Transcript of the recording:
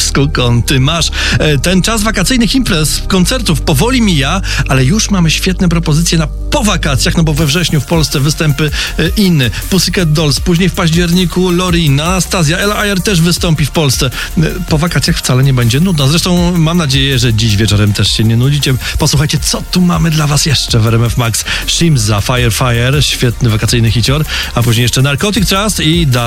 skąd ty masz. Ten czas wakacyjnych imprez, koncertów powoli mija, ale już mamy świetne propozycje na po wakacjach, no bo we wrześniu w Polsce występy inne. Pussycat Dolls, później w październiku Loreen, Anastazja, Ella Ayer też wystąpi w Polsce. Po wakacjach wcale nie będzie nudno. Zresztą mam nadzieję, że dziś wieczorem też się nie nudzicie. Posłuchajcie, co tu mamy dla was jeszcze w RMF Max. Shimza, Fire, świetny wakacyjny hicior, a później jeszcze Narcotic Trust i